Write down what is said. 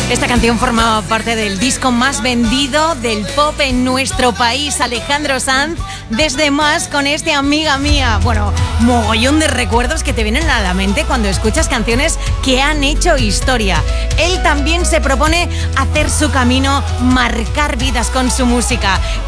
Esta canción formaba parte del disco más vendido del pop en nuestro país. Alejandro Sanz, Desde Más, con este Amiga Mía. Bueno, mogollón de recuerdos que te vienen a la mente cuando escuchas canciones que han hecho historia. Él también se propone hacer su camino, marcar vidas con su música.